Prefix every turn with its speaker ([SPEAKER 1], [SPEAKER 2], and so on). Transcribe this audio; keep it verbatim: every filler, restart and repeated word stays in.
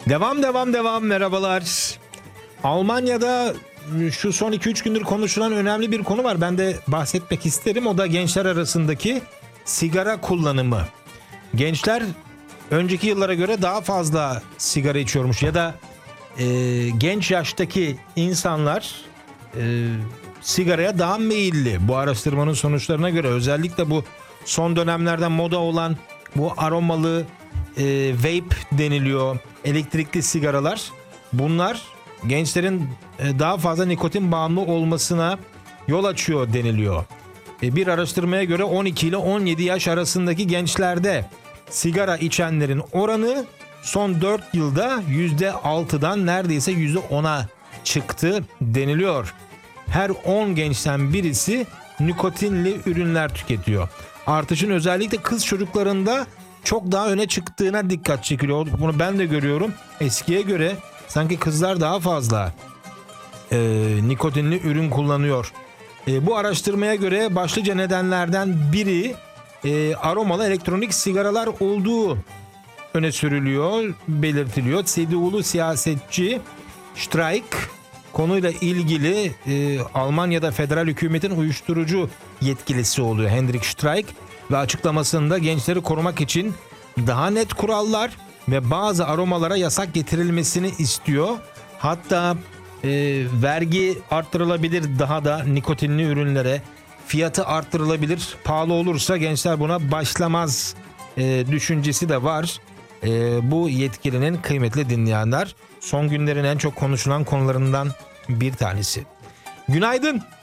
[SPEAKER 1] Devam devam devam merhabalar. Almanya'da şu son iki üç gündür konuşulan önemli bir konu var. Ben de bahsetmek isterim. O da gençler arasındaki sigara kullanımı. Gençler önceki yıllara göre daha fazla sigara içiyormuş ya da e, genç yaştaki insanlar e, sigaraya daha meyilli. Bu araştırmanın sonuçlarına göre özellikle bu son dönemlerden moda olan bu aromalı e, vape deniliyor, elektrikli sigaralar. Bunlar gençlerin e, daha fazla nikotin bağımlı olmasına yol açıyor deniliyor. E, bir araştırmaya göre on iki ile on yedi yaş arasındaki gençlerde sigara içenlerin oranı son dört yılda yüzde altıdan neredeyse yüzde ona çıktı deniliyor. Her on gençten birisi nikotinli ürünler tüketiyor. Artışın özellikle kız çocuklarında çok daha öne çıktığına dikkat çekiliyor. Bunu ben de görüyorum. Eskiye göre sanki kızlar daha fazla e, nikotinli ürün kullanıyor. E, bu araştırmaya göre başlıca nedenlerden biri e, aromalı elektronik sigaralar olduğu öne sürülüyor, belirtiliyor. C D U'lu siyasetçi Streik konuyla ilgili e, Almanya'da federal hükümetin uyuşturucu yetkilisi oluyor Hendrik Streik ve açıklamasında gençleri korumak için daha net kurallar ve bazı aromalara yasak getirilmesini istiyor. Hatta e, vergi arttırılabilir, daha da nikotinli ürünlere fiyatı arttırılabilir. Pahalı olursa gençler buna başlamaz e, düşüncesi de var. E, bu yetkilinin kıymetli dinleyenler son günlerin en çok konuşulan konularından bir tanesi. Günaydın.